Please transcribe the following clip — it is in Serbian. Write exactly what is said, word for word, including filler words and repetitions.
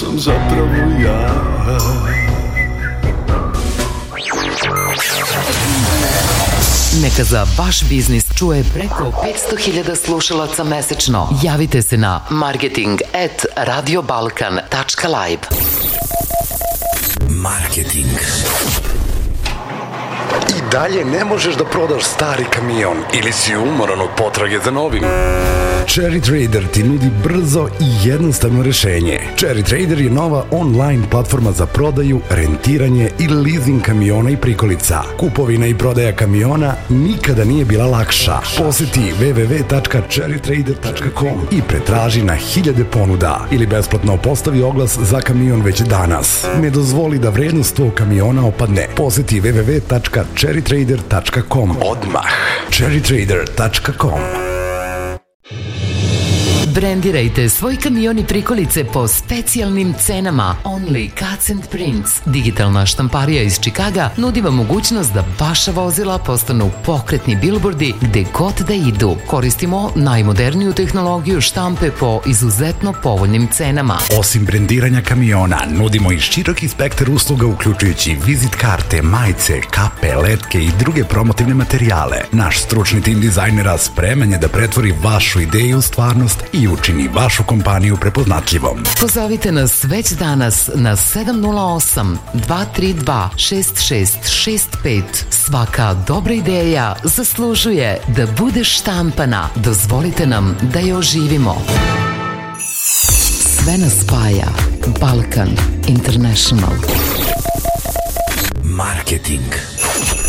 sam zapravo ja. Neka za vaš biznis čuje preko petsto hiljada slušalaca mesečno. Javite se na marketing at radiobalkan tačka live. Marketing. I dalje ne možeš da prodaš stari kamion ili si umoran od potrage za novim? Cherry Trader ti nudi brzo i jednostavno rešenje. Cherry Trader je nova online platforma za prodaju, rentiranje i leasing kamiona i prikolica. Kupovina i prodaja kamiona nikada nije bila lakša. Poseti w w w tačka cherry trader tačka com i pretraži na hiljade ponuda ili besplatno postavi oglas za kamion već danas. Ne dozvoli da vrednost tvog kamiona opadne. Poseti w w w tačka cherry trader tačka com odmah. cherry trader tačka com. Brendirajte svoj kamion i prikolice po specijalnim cenama. Only Cuts and Prints, digitalna štamparija iz Čikaga, nudi vam mogućnost da vaša vozila postanu pokretni bilbordi gde god da idu. Koristimo najmoderniju tehnologiju štampe po izuzetno povoljnim cenama. Osim brendiranja kamiona, nudimo i široki spektar usluga uključujući vizit karte, majice, kape, letke i druge promotivne materijale. Naš stručni tim dizajnera spreman je da pretvori vašu ideju u stvarnost i učini vašu kompaniju prepoznatljivom. Pozovite nas već danas na sedam nula osam dva tri dva šest šest šest pet. Svaka dobra ideja zaslužuje da bude štampana. Dozvolite nam da je oživimo. Sve nas spaja. Balkan International. Marketing.